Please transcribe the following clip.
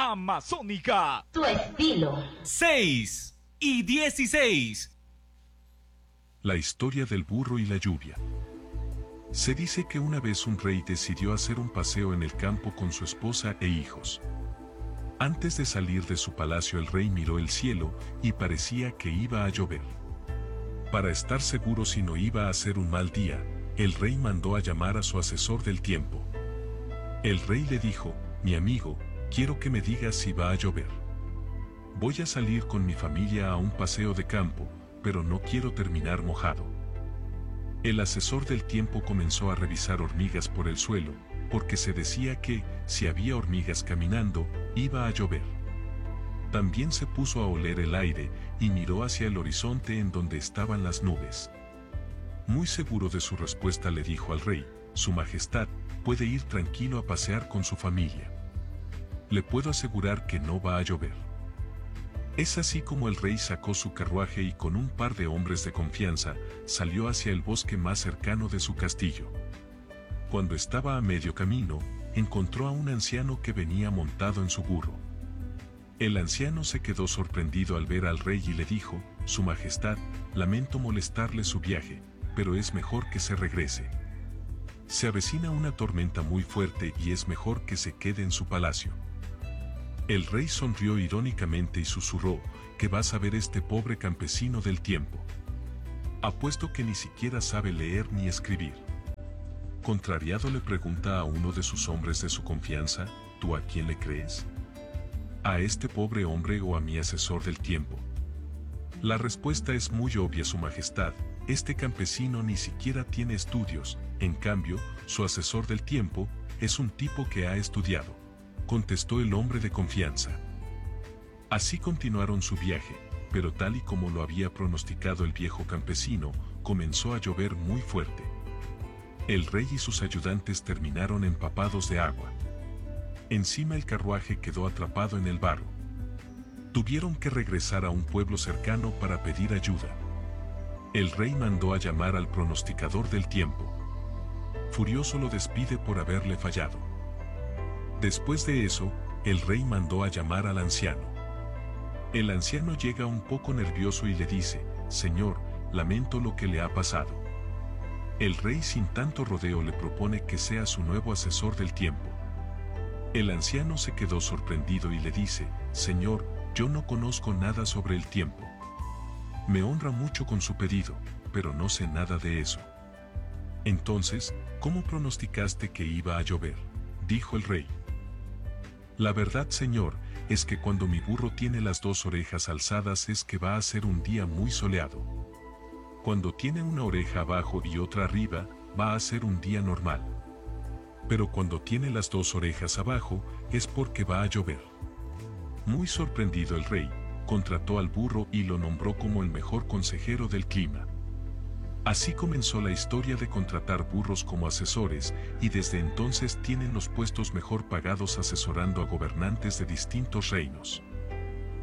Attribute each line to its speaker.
Speaker 1: amazónica.
Speaker 2: Tu estilo.
Speaker 3: 6 y 16.
Speaker 4: La historia del burro y la lluvia. Se dice que una vez un rey decidió hacer un paseo en el campo con su esposa e hijos. Antes de salir de su palacio, el rey miró el cielo y parecía que iba a llover. Para estar seguro si no iba a ser un mal día, el rey mandó a llamar a su asesor del tiempo. El rey le dijo: mi amigo, quiero que me digas si va a llover. Voy a salir con mi familia a un paseo de campo, pero no quiero terminar mojado. El asesor del tiempo comenzó a revisar hormigas por el suelo, porque se decía que, si había hormigas caminando, iba a llover. También se puso a oler el aire y miró hacia el horizonte en donde estaban las nubes. Muy seguro de su respuesta, le dijo al rey: Su Majestad puede ir tranquilo a pasear con su familia. Le puedo asegurar que no va a llover. Es así como el rey sacó su carruaje y con un par de hombres de confianza salió hacia el bosque más cercano de su castillo. Cuando estaba a medio camino, encontró a un anciano que venía montado en su burro. El anciano se quedó sorprendido al ver al rey y le dijo: Su Majestad, lamento molestarle su viaje, pero es mejor que se regrese. Se avecina una tormenta muy fuerte y es mejor que se quede en su palacio. El rey sonrió irónicamente y susurró: ¿Qué va a saber este pobre campesino del tiempo? Apuesto que ni siquiera sabe leer ni escribir. Contrariado, le pregunta a uno de sus hombres de su confianza: ¿Tú a quién le crees? ¿A este pobre hombre o a mi asesor del tiempo? La respuesta es muy obvia, Su Majestad: este campesino ni siquiera tiene estudios, en cambio, su asesor del tiempo es un tipo que ha estudiado, contestó el hombre de confianza. Así continuaron su viaje, pero tal y como lo había pronosticado el viejo campesino, comenzó a llover muy fuerte. El rey y sus ayudantes terminaron empapados de agua. Encima, el carruaje quedó atrapado en el barro. Tuvieron que regresar a un pueblo cercano para pedir ayuda. El rey mandó a llamar al pronosticador del tiempo. Furioso, lo despide por haberle fallado. Después de eso, el rey mandó a llamar al anciano. El anciano llega un poco nervioso y le dice: Señor, lamento lo que le ha pasado. El rey, sin tanto rodeo, le propone que sea su nuevo asesor del tiempo. El anciano se quedó sorprendido y le dice: Señor, yo no conozco nada sobre el tiempo. Me honra mucho con su pedido, pero no sé nada de eso. Entonces, ¿cómo pronosticaste que iba a llover?, dijo el rey. La verdad, señor, es que cuando mi burro tiene las dos orejas alzadas es que va a ser un día muy soleado. Cuando tiene una oreja abajo y otra arriba, va a ser un día normal. Pero cuando tiene las dos orejas abajo, es porque va a llover. Muy sorprendido, el rey contrató al burro y lo nombró como el mejor consejero del clima. Así comenzó la historia de contratar burros como asesores, y desde entonces tienen los puestos mejor pagados asesorando a gobernantes de distintos reinos.